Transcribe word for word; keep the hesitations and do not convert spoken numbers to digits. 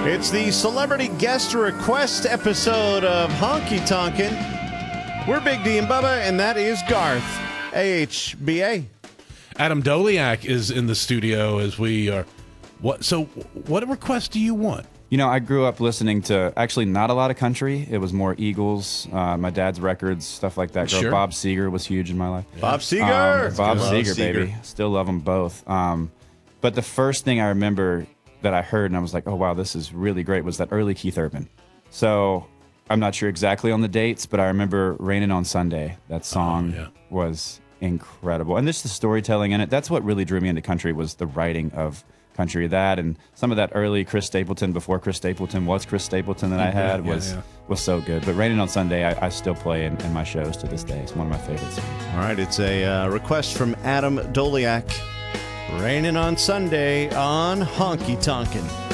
It's the celebrity guest request episode of Honky Tonkin'. We're Big D and Bubba, and that is Garth, A H B A. Adam Doliak is in the studio as we are. What? So, what request do you want? You know, I grew up listening to actually not a lot of country. It was more Eagles, uh, my dad's records, stuff like that. Sure. Bob Seger was huge in my life. Yeah. Bob Seger, um, Bob Love Seger, Seger, baby. Still love them both. Um, but the first thing I remember that I heard and I was like, oh wow, this is really great, was that early Keith Urban. So I'm not sure exactly on the dates, but I remember Raining on Sunday. That song oh, yeah. was incredible. And just the storytelling in it. That's what really drew me into country, was the writing of country. That and some of that early Chris Stapleton, before Chris Stapleton was Chris Stapleton, that I had yeah, was yeah. was so good. But Raining on Sunday, I, I still play in, in my shows to this day. It's one of my favorites. All right, it's a uh, request from Adam Doliak. Raining on Sunday on Honky Tonkin'.